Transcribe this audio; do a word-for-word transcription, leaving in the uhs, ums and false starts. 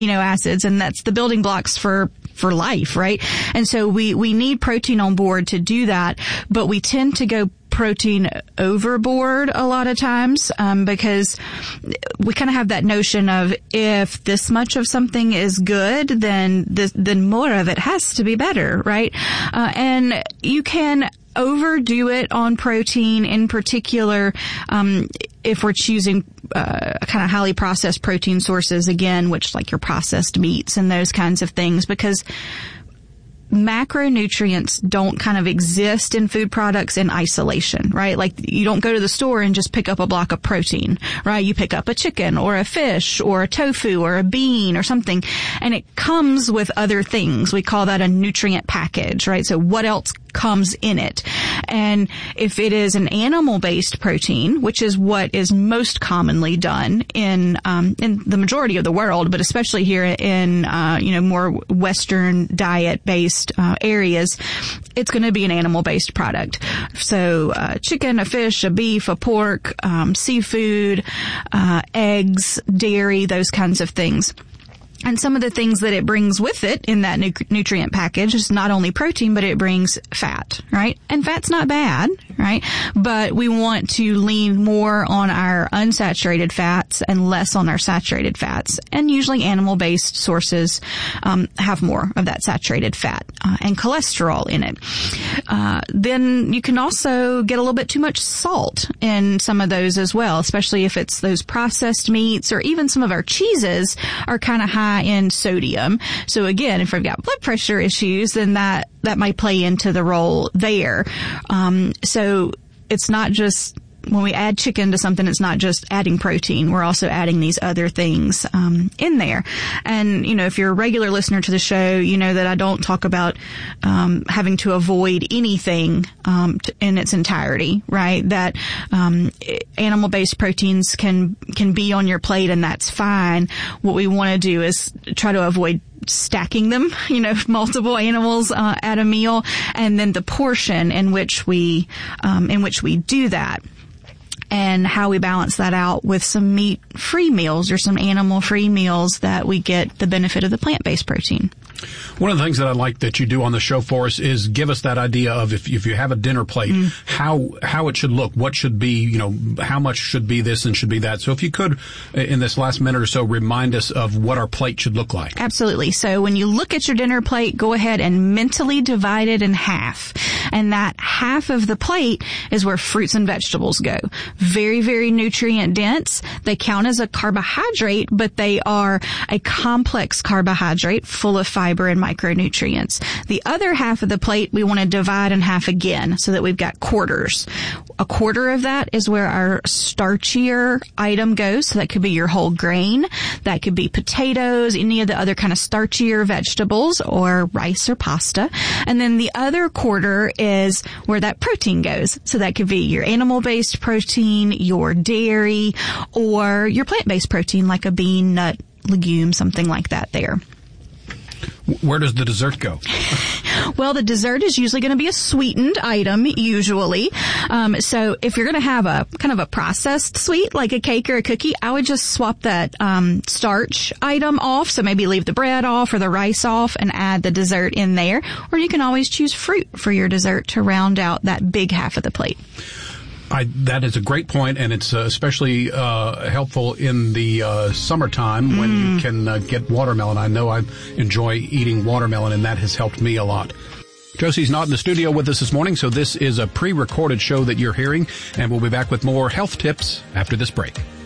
amino acids, and that's the building blocks for for life, right? And so we we need protein on board to do that, but we tend to go protein overboard a lot of times, um, because we kind of have that notion of if this much of something is good, then this, then more of it has to be better, right? Uh, and you can overdo it on protein, in particular, um, if we're choosing uh, kind of highly processed protein sources, again, which like your processed meats and those kinds of things, because macronutrients don't kind of exist in food products in isolation, right? Like you don't go to the store and just pick up a block of protein, right? You pick up a chicken or a fish or a tofu or a bean or something, and it comes with other things. We call that a nutrient package, right? So what else comes in it? And if it is an animal-based protein, which is what is most commonly done in um, in the majority of the world, but especially here in uh, you know more Western diet-based Uh, areas, it's going to be an animal-based product. So uh, chicken, a fish, a beef, a pork, um, seafood, uh, eggs, dairy, those kinds of things. And some of the things that it brings with it in that nu- nutrient package is not only protein, but it brings fat, right? And fat's not bad, right? But we want to lean more on our unsaturated fats and less on our saturated fats. And usually animal-based sources um, have more of that saturated fat uh, and cholesterol in it. Uh, then you can also get a little bit too much salt in some of those as well, especially if it's those processed meats, or even some of our cheeses are kind of high in sodium. So again, if we've got blood pressure issues, then that, that might play into the role there. Um, so it's not just, when we add chicken to something, it's not just adding protein. We're also adding these other things um, in there. And, you know, if you're a regular listener to the show, you know that I don't talk about um, having to avoid anything um, to, in its entirety, right? That um, animal-based proteins can can be on your plate, and that's fine. What we want to do is try to avoid stacking them, you know, multiple animals uh, at a meal, and then the portion in which we um, in which we do that. And how we balance that out with some meat-free meals or some animal-free meals that we get the benefit of the plant-based protein. One of the things that I like that you do on the show for us is give us that idea of if, if you have a dinner plate, mm. how how it should look, what should be, you know, how much should be this and should be that. So if you could, in this last minute or so, remind us of what our plate should look like. Absolutely. So when you look at your dinner plate, go ahead and mentally divide it in half. And that half of the plate is where fruits and vegetables go. Very, very nutrient dense. They count as a carbohydrate, but they are a complex carbohydrate full of fiber and micronutrients. The other half of the plate we want to divide in half again so that we've got quarters. A quarter of that is where our starchier item goes. So that could be your whole grain. That could be potatoes, any of the other kind of starchier vegetables, or rice or pasta. And then the other quarter is where that protein goes. So that could be your animal-based protein, your dairy, or your plant-based protein like a bean, nut, legume, something like that there. Where does the dessert go? Well, the dessert is usually going to be a sweetened item, usually. Um, so if you're going to have a kind of a processed sweet, like a cake or a cookie, I would just swap that um, starch item off. So maybe leave the bread off or the rice off and add the dessert in there. Or you can always choose fruit for your dessert to round out that big half of the plate. I, that is a great point, and it's uh, especially uh, helpful in the uh, summertime mm. when you can uh, get watermelon. I know I enjoy eating watermelon, and that has helped me a lot. Josie's not in the studio with us this morning, so this is a pre-recorded show that you're hearing, and we'll be back with more health tips after this break.